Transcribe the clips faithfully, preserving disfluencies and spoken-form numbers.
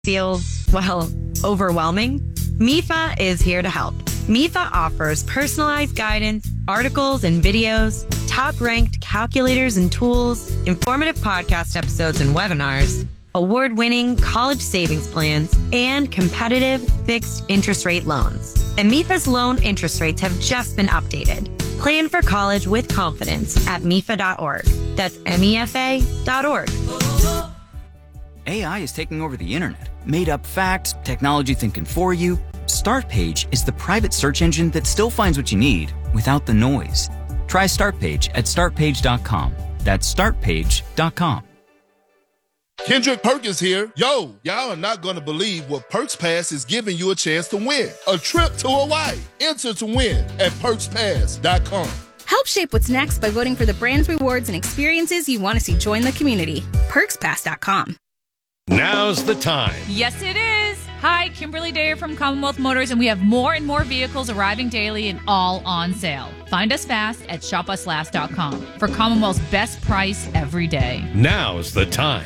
feels, well, overwhelming? M I F A is here to help. M I F A offers personalized guidance, articles and videos, top-ranked calculators and tools, informative podcast episodes and webinars, award-winning college savings plans, and competitive fixed interest rate loans. And M I F A's loan interest rates have just been updated. Plan for college with confidence at M I F A dot org. That's M E F A dot org. A I is taking over the internet. Made up facts, technology thinking for you. Startpage is the private search engine that still finds what you need without the noise. Try Startpage at start page dot com. That's start page dot com. Kendrick Perkins here. Yo, y'all are not going to believe what Perks Pass is giving you a chance to win. A trip to Hawaii. Enter to win at perks pass dot com. Help shape what's next by voting for the brands, rewards, and experiences you want to see join the community. perks pass dot com. Now's the time. Yes, it is. Hi, Kimberly Dayer from Commonwealth Motors, and we have more and more vehicles arriving daily and all on sale. Find us fast at shop us last dot com for Commonwealth's best price every day. Now's the time.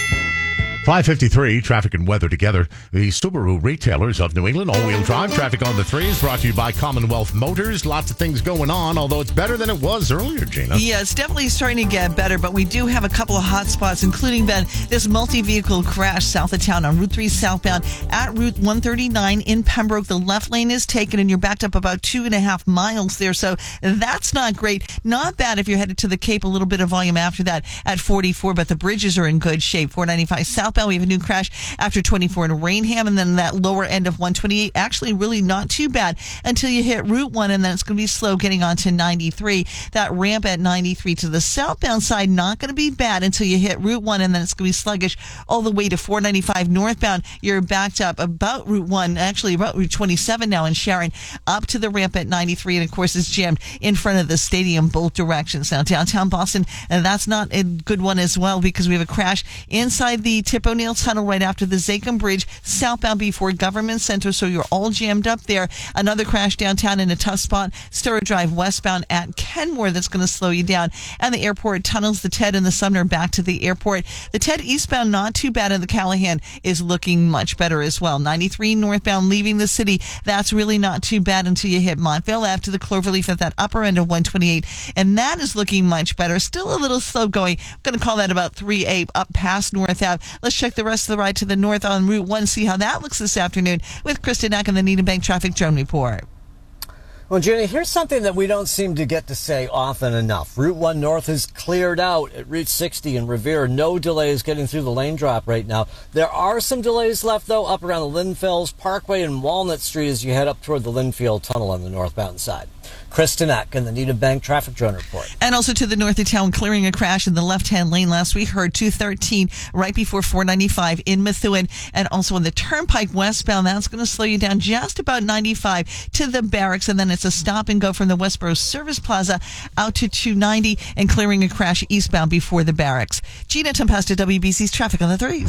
five fifty-three, traffic and weather together. The Subaru retailers of New England, all-wheel drive traffic on the threes, brought to you by Commonwealth Motors. Lots of things going on, although it's better than it was earlier, Gina. Yeah, it's definitely starting to get better, but we do have a couple of hot spots, including, Ben, this multi-vehicle crash south of town on Route three southbound at Route one thirty-nine in Pembroke. The left lane is taken, and you're backed up about two and a half miles there, so that's not great. Not bad if you're headed to the Cape, a little bit of volume after that at forty-four, but the bridges are in good shape. four ninety-five southbound. We have a new crash after twenty-four in Rainham, and then that lower end of one twenty-eight. Actually, really not too bad until you hit Route one, and then it's going to be slow getting onto ninety-three. That ramp at ninety-three to the southbound side, not going to be bad until you hit Route one, and then it's going to be sluggish all the way to four ninety-five northbound. You're backed up about Route one, actually about Route twenty-seven now in Sharon, up to the ramp at ninety-three, and of course it's jammed in front of the stadium both directions. Now, downtown Boston, and that's not a good one as well, because we have a crash inside the Tip O'Neill Tunnel right after the Zakim Bridge, southbound before Government Center, so you're all jammed up there. Another crash downtown in a tough spot, Sturrow Drive westbound at Kenmore, that's going to slow you down. And the airport tunnels, the Ted and the Sumner back to the airport. The Ted eastbound, not too bad, and the Callahan is looking much better as well. ninety-three northbound leaving the city, that's really not too bad until you hit Montvale Ave to the Cloverleaf at that upper end of one twenty-eight, and that is looking much better. Still a little slow going. I'm going to call that about three A up past North Ave. Let's check the rest of the ride to the north on Route one, see how that looks this afternoon with Kristen Eck and the Needham Bank Traffic Drone Report. Well, Jenny, here's something that we don't seem to get to say often enough. Route one North is cleared out at Route sixty in Revere. No delays getting through the lane drop right now. There are some delays left, though, up around the Linfields Parkway and Walnut Street as you head up toward the Linfield Tunnel on the northbound side. Kristen Eck and the Needham Bank Traffic Drone Report. And also to the north of town, clearing a crash in the left-hand lane last week. Heard two thirteen right before four ninety-five in Methuen. And also on the Turnpike westbound, that's going to slow you down just about ninety-five to the barracks. And then it's a stop and go from the Westboro Service Plaza out to two ninety and clearing a crash eastbound before the barracks. Gina Tempesta, W B C's Traffic on the Threes.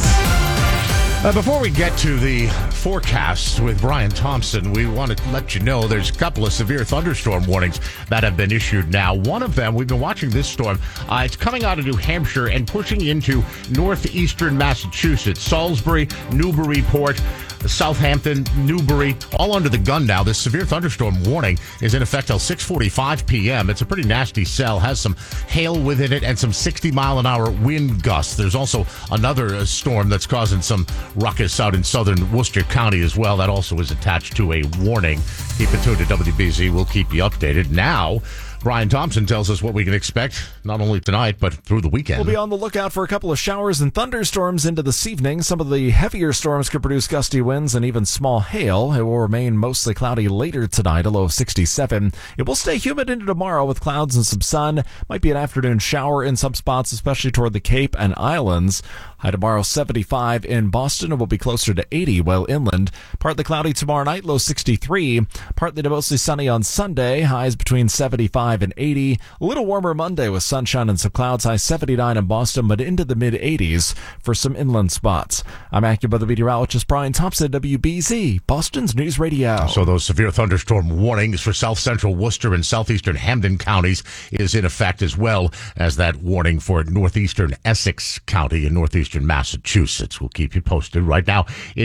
Uh, before we get to the forecast with Brian Thompson, we want to let you know there's a couple of severe thunderstorm warnings that have been issued now. One of them, we've been watching this storm. Uh, it's coming out of New Hampshire and pushing into northeastern Massachusetts, Salisbury, Newburyport, Southampton, Newbury, all under the gun now. This severe thunderstorm warning is in effect till six forty-five p.m. It's a pretty nasty cell, has some hail within it and some sixty mile an hour wind gusts. There's also another uh, storm that's causing some ruckus out in southern Worcester County as well. That also is attached to a warning. Keep it tuned to W B Z. We'll keep you updated. Now, Brian Thompson tells us what we can expect, not only tonight, but through the weekend. We'll be on the lookout for a couple of showers and thunderstorms into this evening. Some of the heavier storms could produce gusty winds and even small hail. It will remain mostly cloudy later tonight, a low of sixty-seven. It will stay humid into tomorrow with clouds and some sun. Might be an afternoon shower in some spots, especially toward the Cape and Islands. High tomorrow, seventy-five in Boston. It will be closer to eighty while inland. Partly cloudy tomorrow night, low sixty-three. Partly to mostly sunny on Sunday. Highs between seventy-five and eighty. A little warmer Monday with sunshine and some clouds. High seventy-nine in Boston, but into the mid-eighties for some inland spots. I'm AccuWeather meteorologist Brian Thompson, W B Z, Boston's News Radio. So those severe thunderstorm warnings for south central Worcester and southeastern Hampden counties is in effect, as well as that warning for northeastern Essex County and northeastern southeastern Massachusetts. We'll keep you posted. Right now,